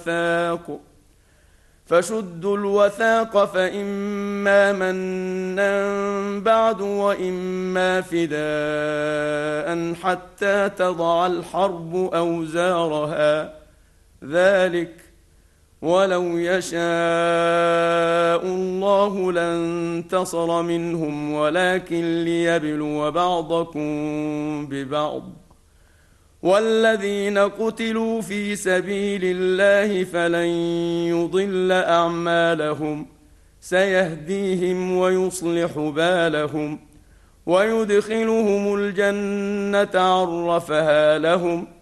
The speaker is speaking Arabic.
الوثاق فشدوا الوثاق فإما منا بعد وإما فداء حتى تضع الحرب أوزارها ذلك ولو يشاء الله لانتصر منهم ولكن ليبلو بعضكم ببعض والذين قتلوا في سبيل الله فلن يضل أعمالهم سيهديهم ويصلح بالهم ويدخلهم الجنة عرفها لهم